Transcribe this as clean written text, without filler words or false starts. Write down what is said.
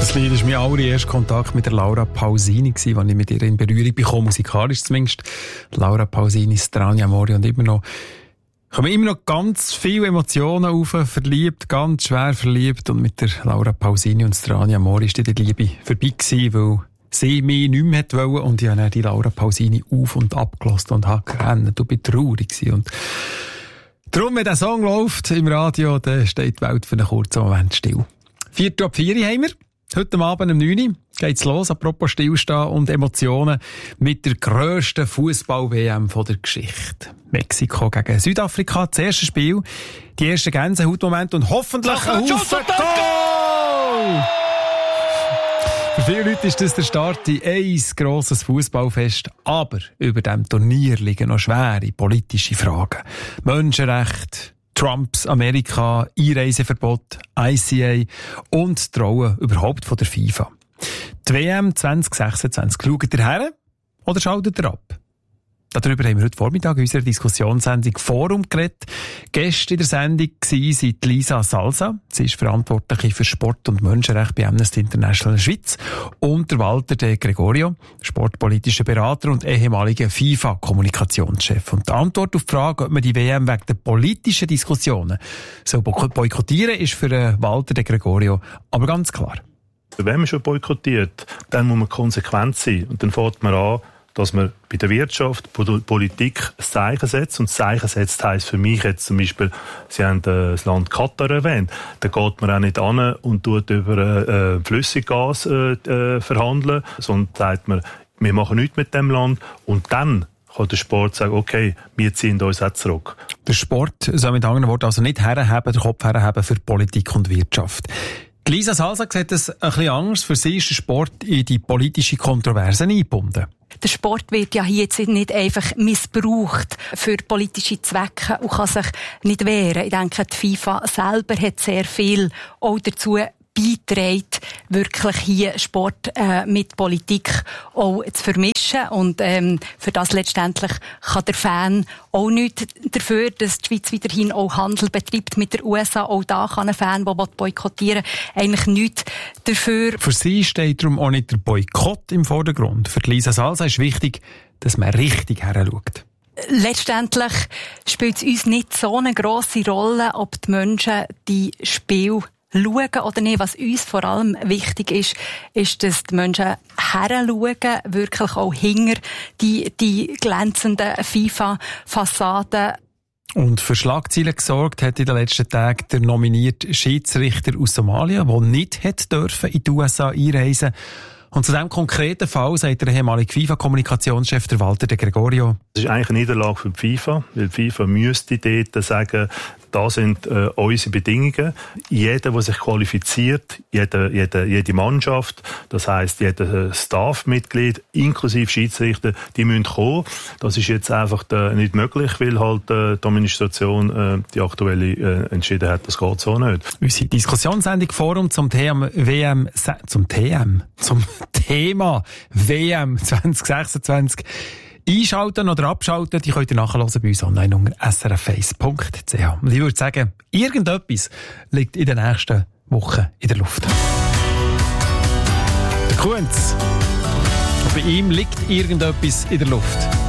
Das Lied war mein allererster Kontakt mit der Laura Pausini, als ich mit ihr in Berührung bekam, musikalisch zumindest. Laura Pausini, Strani Amore und kommen immer noch ganz viele Emotionen auf, verliebt, ganz schwer verliebt. Und mit der Laura Pausini und Strani Amore ist die Liebe vorbei gewesen, weil sie mich nicht mehr wollte. Und ich habe dann die Laura Pausini auf- und abgelassen und habe gerannt und bin traurig gewesen. Und darum, wenn der Song läuft im Radio, dann steht die Welt für einen kurzen Moment still. 4:04 haben wir. Heute Abend um 9 Uhr geht's los, apropos Stillstehen und Emotionen, mit der grössten Fußball-WM der Geschichte. Mexiko gegen Südafrika, das erste Spiel, die ersten Gänsehautmomente und hoffentlich ein Haufen Goal! Für viele Leute ist das der Start in ein grosses Fußballfest, aber über dem Turnier liegen noch schwere politische Fragen. Menschenrechte, Trumps Amerika, Einreiseverbot, ICA und die Rolle überhaupt von der FIFA. Die WM 2026. Schaut ihr her oder schaltet ihr ab? Darüber haben wir heute Vormittag in unserer Diskussionssendung Forum geredet. Gäste in der Sendung waren Lisa Salsa. Sie ist Verantwortliche für Sport und Menschenrechte bei Amnesty International Schweiz. Und der Walter de Gregorio, sportpolitischer Berater und ehemaliger FIFA-Kommunikationschef. Und die Antwort auf die Frage, ob man die WM wegen der politischen Diskussionen so boykottieren, ist für Walter de Gregorio aber ganz klar. Wenn man schon boykottiert, dann muss man konsequent sein. Und dann fängt man an, dass man bei der Wirtschaft, bei der Politik ein Zeichen setzt. Und das Zeichen setzt heisst für mich jetzt zum Beispiel, Sie haben das Land Katar erwähnt, da geht man auch nicht an und tut über Flüssiggas verhandeln, sondern sagt man, wir machen nichts mit dem Land und dann kann der Sport sagen, okay, wir ziehen uns auch zurück. Der Sport soll mit anderen Worten also nicht herheben, den Kopf herheben für Politik und Wirtschaft. Lisa Salsa sieht das ein bisschen anders. Für sie ist der Sport in die politische Kontroverse eingebunden. Der Sport wird ja hier jetzt nicht einfach missbraucht für politische Zwecke und kann sich nicht wehren. Ich denke, die FIFA selber hat sehr viel auch dazu beitragen, wirklich hier Sport mit Politik auch zu vermischen. Und für das letztendlich kann der Fan auch nichts dafür, dass die Schweiz weiterhin auch Handel betreibt mit der USA. Auch da kann ein Fan, der boykottieren will, eigentlich nichts dafür. Für sie steht darum auch nicht der Boykott im Vordergrund. Für Lisa Salsa ist wichtig, dass man richtig heranschaut. Letztendlich spielt es uns nicht so eine grosse Rolle, ob die Menschen die Spiele schauen oder nicht. Was uns vor allem wichtig ist, dass die Menschen heranschauen, wirklich auch hinter die glänzenden FIFA-Fassaden. Und für Schlagzeilen gesorgt hat in den letzten Tagen der nominierte Schiedsrichter aus Somalia, der nicht dürfen in die USA einreisen. Und zu diesem konkreten Fall sagt der ehemalige FIFA-Kommunikationschef der Walter de Gregorio: Das ist eigentlich eine Niederlage für die FIFA, weil die FIFA müsste dort sagen, das sind unsere Bedingungen. Jeder, der sich qualifiziert, jede Mannschaft, das heisst, jeder Staff-Mitglied, inklusive Schiedsrichter, die müssen kommen. Das ist jetzt einfach nicht möglich, weil halt die Administration die aktuelle entschieden hat, das geht so nicht. Unsere Diskussionssendung Forum zum Thema WM 2026. Einschalten oder abschalten, die könnt ihr nachhören bei uns online unter srf1.ch. Und ich würde sagen, irgendetwas liegt in den nächsten Wochen in der Luft. Der Kunz. Und bei ihm liegt irgendetwas in der Luft.